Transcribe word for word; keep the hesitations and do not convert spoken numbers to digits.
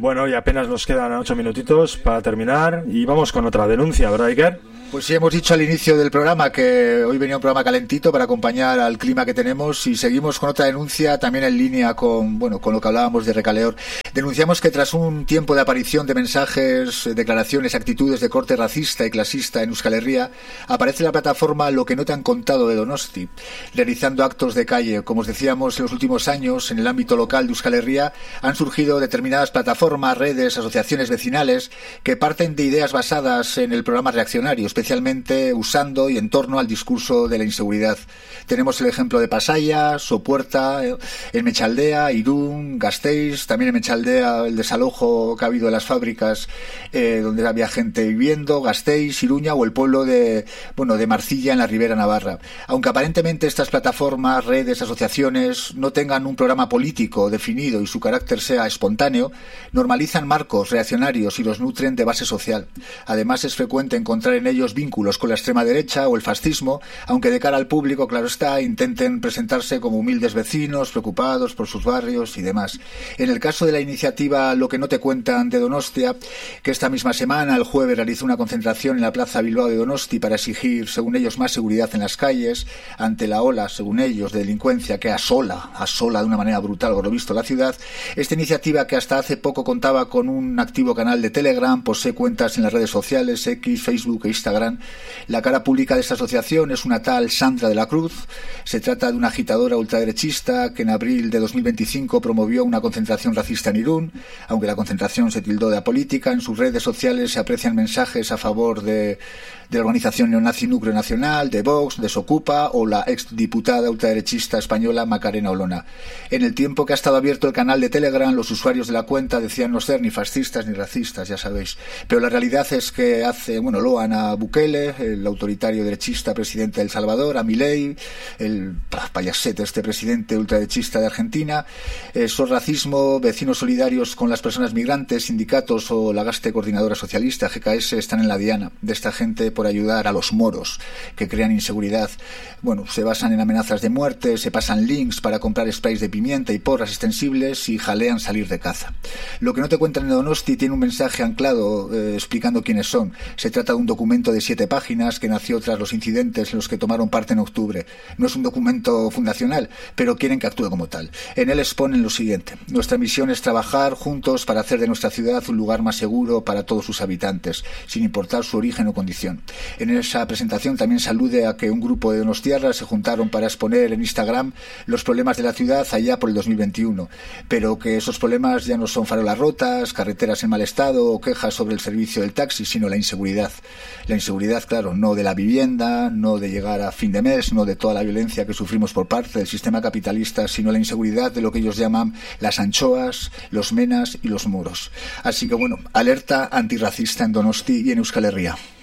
Bueno, y apenas nos quedan ocho minutitos para terminar y vamos con otra denuncia, ¿verdad, Iker? Pues sí, hemos dicho al inicio del programa que hoy venía un programa calentito para acompañar al clima que tenemos y seguimos con otra denuncia también en línea con, bueno, con lo que hablábamos de Recaleor. Denunciamos que tras un tiempo de aparición de mensajes, declaraciones, actitudes de corte racista y clasista en Euskal Herria, aparece la plataforma Lo que no te han contado de Donosti, realizando actos de calle. Como os decíamos, en los últimos años, en el ámbito local de Euskal Herria, han surgido determinadas plataformas, redes, asociaciones vecinales que parten de ideas basadas en el programa reaccionario, especialmente usando y en torno al discurso de la inseguridad. Tenemos el ejemplo de Pasaya, Sopuerta, en Mechaldea, Irún, Gasteiz, también en Mechaldea el desalojo que ha habido de las fábricas eh, donde había gente viviendo, Gasteiz, Iruña o el pueblo de, bueno, de Marcilla en la Ribera Navarra. Aunque aparentemente estas plataformas, redes, asociaciones no tengan un programa político definido y su carácter sea espontáneo, normalizan marcos reaccionarios y los nutren de base social. Además, es frecuente encontrar en ellos vínculos con la extrema derecha o el fascismo, aunque de cara al público, claro está, intenten presentarse como humildes vecinos, preocupados por sus barrios y demás. En el caso de la iniciativa Lo que no te cuentan de Donostia, que esta misma semana, el jueves, realizó una concentración en la Plaza Bilbao de Donosti para exigir, según ellos, más seguridad en las calles, ante la ola, según ellos, de delincuencia que asola, asola de una manera brutal, por lo visto, la ciudad. Esta iniciativa, que hasta hace poco contaba con un activo canal de Telegram, posee cuentas en las redes sociales, X, Facebook e Instagram. La cara pública de esta asociación es una tal Sandra de la Cruz. Se trata de una agitadora ultraderechista que en abril de dos mil veinticinco promovió una concentración racista en Irún. Aunque la concentración se tildó de apolítica, en sus redes sociales se aprecian mensajes a favor de, de la organización neonazi Núcleo Nacional, de Vox, de Socupa o la exdiputada ultraderechista española Macarena Olona. En el tiempo que ha estado abierto el canal de Telegram, los usuarios de la cuenta decían no ser ni fascistas ni racistas, ya sabéis. Pero la realidad es que hace, bueno, loan a Bukele, el autoritario derechista presidente de El Salvador, a Milei, el payasete este presidente ultraderechista de Argentina, eh, son racismo, vecinos solidarios con las personas migrantes, sindicatos o la Gaste Coordinadora Socialista, G K S, están en la diana de esta gente por ayudar a los moros que crean inseguridad. Bueno, se basan en amenazas de muerte, se pasan links para comprar sprays de pimienta y porras extensibles y jalean salir de caza. Lo que no te cuentan en Donosti tiene un mensaje anclado eh, explicando quiénes son. Se trata de un documento de siete páginas que nació tras los incidentes en los que tomaron parte en octubre. No es un documento fundacional, pero quieren que actúe como tal. En él exponen lo siguiente: nuestra misión es trabajar juntos para hacer de nuestra ciudad un lugar más seguro para todos sus habitantes, sin importar su origen o condición. En esa presentación también se alude a que un grupo de donostiarras se juntaron para exponer en Instagram los problemas de la ciudad allá por el dos mil veintiuno, pero que esos problemas ya no son farolas rotas, carreteras en mal estado o quejas sobre el servicio del taxi, sino la inseguridad. La inseguridad, claro, no de la vivienda, no de llegar a fin de mes, no de toda la violencia que sufrimos por parte del sistema capitalista, sino la inseguridad de lo que ellos llaman las anchoas, los menas y los moros. Así que bueno, alerta antirracista en Donosti y en Euskal Herria.